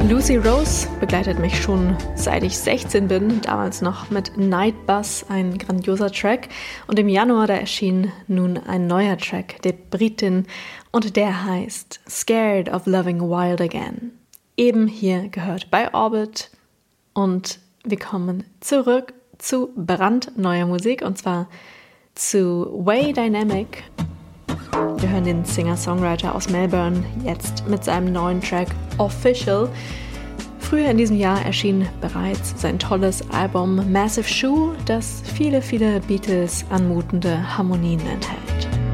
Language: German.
Lucy Rose begleitet mich schon seit ich 16 bin, damals noch mit Night Bus, ein grandioser Track. Und im Januar, da erschien nun ein neuer Track der Britin und der heißt Scared of Loving Wild Again. Eben hier gehört bei Orbit und wir kommen zurück zu brandneuer Musik und zwar zu Way Dynamic. Wir hören den Singer-Songwriter aus Melbourne jetzt mit seinem neuen Track Official. Früher in diesem Jahr erschien bereits sein tolles Album Massive Shoe, das viele, viele Beatles anmutende Harmonien enthält.